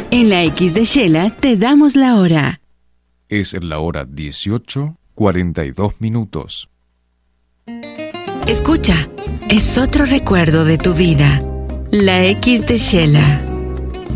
En la X de Shela te damos la hora. Es la hora 18:42. Escucha, es otro recuerdo de tu vida. La X de Shela.